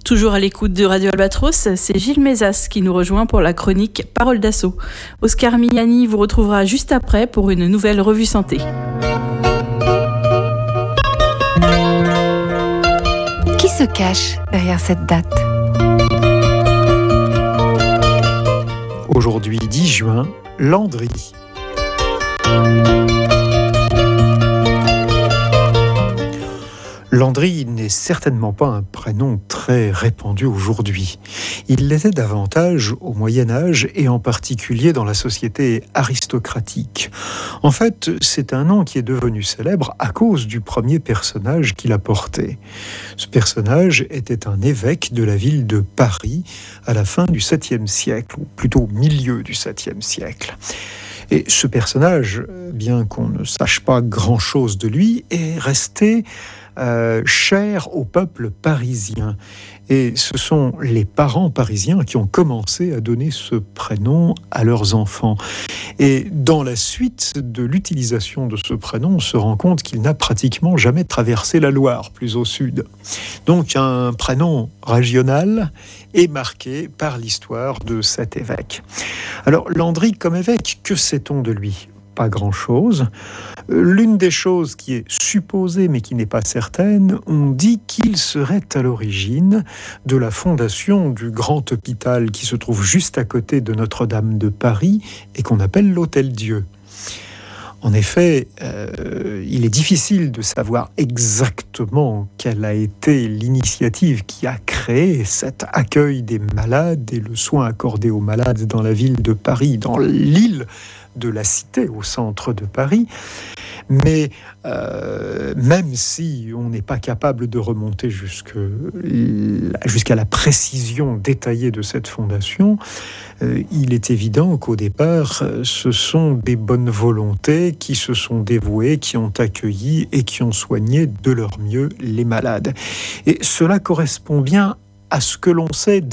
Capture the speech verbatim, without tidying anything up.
Toujours à l'écoute de Radio Albatros, c'est Gilles Mézas qui nous rejoint pour la chronique Parole d'assaut. Oscar Mignani vous retrouvera juste après pour une nouvelle revue santé. Qui se cache derrière cette date ? Aujourd'hui dix juin, Landry. Landry n'est certainement pas un prénom très répandu aujourd'hui. Il l'était davantage au Moyen-Âge et en particulier dans la société aristocratique. En fait, c'est un nom qui est devenu célèbre à cause du premier personnage qu'il a porté. Ce personnage était un évêque de la ville de Paris à la fin du septième siècle, ou plutôt au milieu du septième siècle. Et ce personnage, bien qu'on ne sache pas grand-chose de lui, est resté Euh, cher au peuple parisien. Et ce sont les parents parisiens qui ont commencé à donner ce prénom à leurs enfants. Et dans la suite de l'utilisation de ce prénom, on se rend compte qu'il n'a pratiquement jamais traversé la Loire, plus au sud. Donc un prénom régional est marqué par l'histoire de cet évêque. Alors Landry comme évêque, que sait-on de lui ? Pas grand-chose. L'une des choses qui est supposée mais qui n'est pas certaine, on dit qu'il serait à l'origine de la fondation du grand hôpital qui se trouve juste à côté de Notre-Dame de Paris et qu'on appelle l'Hôtel-Dieu. En effet, euh, il est difficile de savoir exactement quelle a été l'initiative qui a créé cet accueil des malades et le soin accordé aux malades dans la ville de Paris, dans l'île de la Cité, au centre de Paris. Mais euh, même si on n'est pas capable de remonter jusque, jusqu'à la précision détaillée de cette fondation, euh, il est évident qu'au départ, ce sont des bonnes volontés qui se sont dévouées, qui ont accueilli et qui ont soigné de leur mieux les malades. Et cela correspond bien à ce que l'on sait